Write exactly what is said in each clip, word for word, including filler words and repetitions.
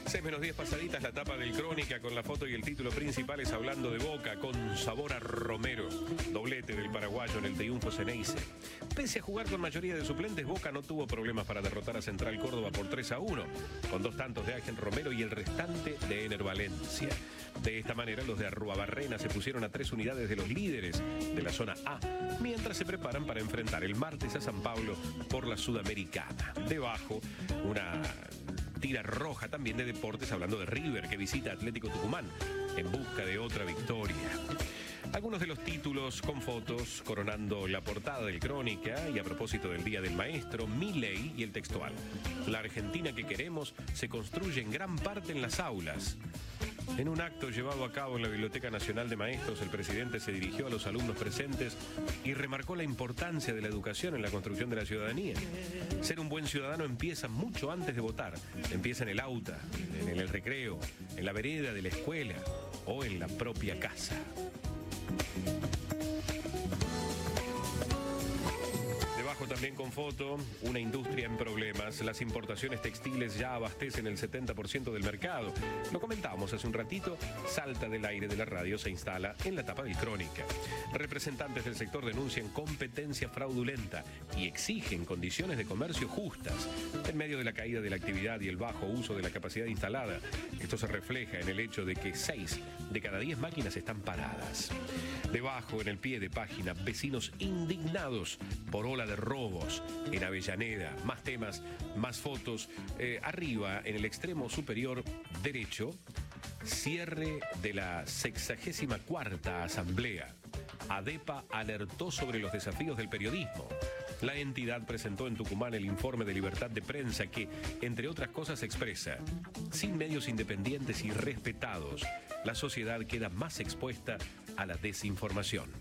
seis menos diez pasaditas, la tapa del Crónica con la foto y el título principal es Hablando de Boca, con sabor a Romero. Doblete del paraguayo en el triunfo Ceneice. Pese a jugar con mayoría de suplentes, Boca no tuvo problemas para derrotar a Central Córdoba por tres a uno, con dos tantos de Ángel Romero y el restante de Ener Valencia. De esta manera, los de Arruabarrena se pusieron a tres unidades de los líderes de la zona A, mientras se preparan para enfrentar el martes a San Pablo por la Sudamericana. Debajo, una tira roja también de deportes, hablando de River, que visita Atlético Tucumán en busca de otra victoria. Algunos de los títulos con fotos coronando la portada del Crónica, y a propósito del Día del Maestro, Milei y el textual: la Argentina que queremos se construye en gran parte en las aulas. En un acto llevado a cabo en la Biblioteca Nacional de Maestros, el presidente se dirigió a los alumnos presentes y remarcó la importancia de la educación en la construcción de la ciudadanía. Ser un buen ciudadano empieza mucho antes de votar. Empieza en el auto, en el recreo, en la vereda de la escuela o en la propia casa. Debajo también con foto, una industria en problemas. Las importaciones textiles ya abastecen el setenta por ciento del mercado. Lo comentábamos hace un ratito, salta del aire de la radio, se instala en la tapa del Crónica. Representantes del sector denuncian competencia fraudulenta y exigen condiciones de comercio justas. En medio de la caída de la actividad y el bajo uso de la capacidad instalada, esto se refleja en el hecho de que seis de cada diez máquinas están paradas. Debajo, en el pie de página, vecinos indignados por ola de robos en Avellaneda. Más temas, más fotos. Eh, arriba, en el extremo superior derecho, cierre de la sexagésima cuarta asamblea. ADEPA alertó sobre los desafíos del periodismo. La entidad presentó en Tucumán el informe de libertad de prensa que, entre otras cosas, expresa: sin medios independientes y respetados, la sociedad queda más expuesta a la desinformación.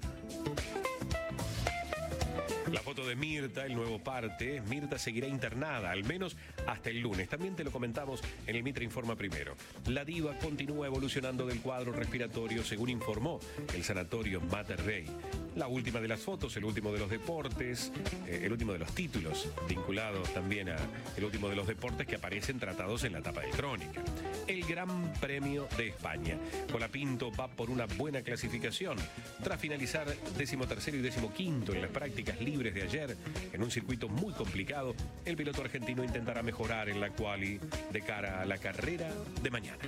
La foto de Mirta, el nuevo parte. Mirta seguirá internada, al menos hasta el lunes. También te lo comentamos en el Mitre Informa Primero. La diva continúa evolucionando del cuadro respiratorio, según informó el sanatorio Mater Dei. La última de las fotos, el último de los deportes, eh, el último de los títulos, vinculados también a el último de los deportes que aparecen tratados en la tapa de Crónica. El Gran Premio de España. Colapinto va por una buena clasificación. Tras finalizar decimotercero y decimoquinto en las prácticas libres de ayer, en un circuito muy complicado, el piloto argentino intentará mejorar en la quali de cara a la carrera de mañana.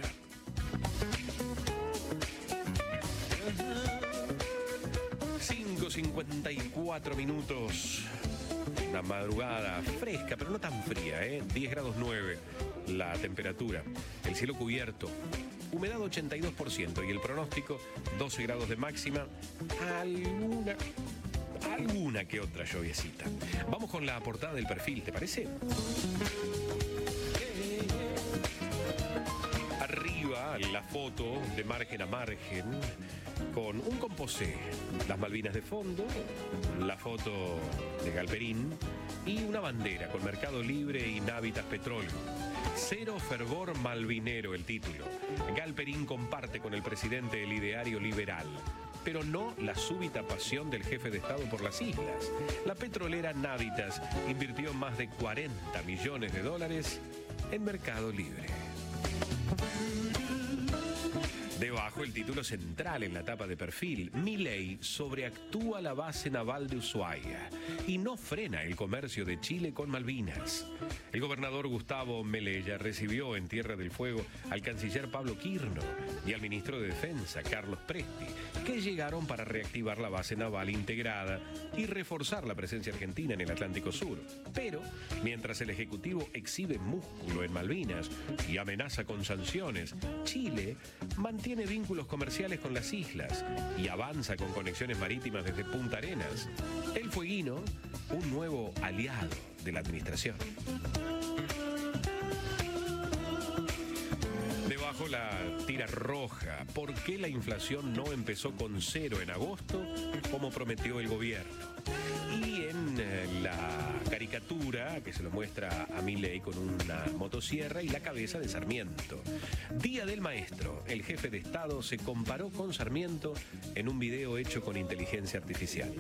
cinco cincuenta y cuatro minutos. Una madrugada fresca, pero no tan fría, ¿eh? diez grados nueve la temperatura. El cielo cubierto. Humedad ochenta y dos por ciento y el pronóstico doce grados de máxima. Alguna, alguna que otra lluviecita. Vamos con la portada del Perfil, ¿te parece? Arriba la foto de margen a margen con un composé, las Malvinas de fondo, la foto de Galperín y una bandera con Mercado Libre y Navitas Petróleo. Cero fervor malvinero, el título. Galperín comparte con el presidente el ideario liberal, pero no la súbita pasión del jefe de Estado por las islas. La petrolera Navitas invirtió más de cuarenta millones de dólares en Mercado Libre. Debajo, el título central en la tapa de Perfil: Milei sobreactúa la base naval de Ushuaia y no frena el comercio de Chile con Malvinas. El gobernador Gustavo Melella recibió en Tierra del Fuego al canciller Pablo Quirno y al ministro de Defensa, Carlos Presti, que llegaron para reactivar la base naval integrada y reforzar la presencia argentina en el Atlántico Sur. Pero, mientras el Ejecutivo exhibe músculo en Malvinas y amenaza con sanciones, Chile mantiene vínculos comerciales con las islas y avanza con conexiones marítimas desde Punta Arenas. El Fueguino, un nuevo aliado de la administración. Debajo la tira roja: ¿por qué la inflación no empezó con cero en agosto como prometió el gobierno? Y en eh, la caricatura que se lo muestra a Milei con una motosierra y la cabeza de Sarmiento. Día del Maestro. El jefe de Estado se comparó con Sarmiento en un video hecho con inteligencia artificial.